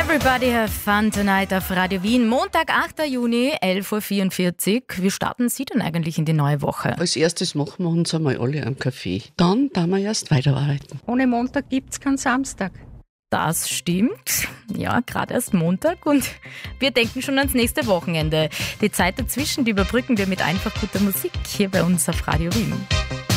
Everybody have fun tonight auf Radio Wien. Montag, 8. Juni, 11.44 Uhr. Wie starten Sie denn eigentlich in die neue Woche? Als erstes machen wir uns einmal alle einen Kaffee. Dann wir erst weiterarbeiten. Ohne Montag gibt's keinen Samstag. Das stimmt. Ja, gerade erst Montag und wir denken schon ans nächste Wochenende. Die Zeit dazwischen, die überbrücken wir mit einfach guter Musik hier bei uns auf Radio Wien.